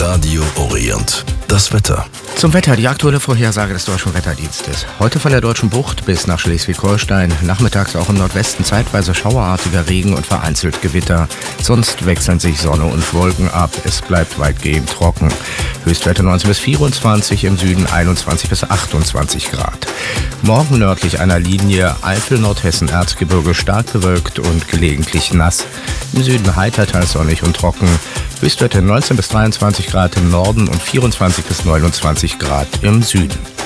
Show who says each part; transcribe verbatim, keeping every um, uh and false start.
Speaker 1: Radio Orient. Das Wetter.
Speaker 2: Zum Wetter, die aktuelle Vorhersage des Deutschen Wetterdienstes. Heute von der Deutschen Bucht bis nach Schleswig-Holstein. Nachmittags auch im Nordwesten zeitweise schauerartiger Regen und vereinzelt Gewitter. Sonst wechseln sich Sonne und Wolken ab. Es bleibt weitgehend trocken. Höchstwerte neunzehn bis vierundzwanzig, im Süden einundzwanzig bis achtundzwanzig Grad. Morgen nördlich einer Linie Eifel, Nordhessen, Erzgebirge stark bewölkt und gelegentlich nass. Im Süden heiter, teils sonnig und trocken. Höchstwerte neunzehn bis dreiundzwanzig Grad im Norden und vierundzwanzig bis neunundzwanzig Grad im Süden.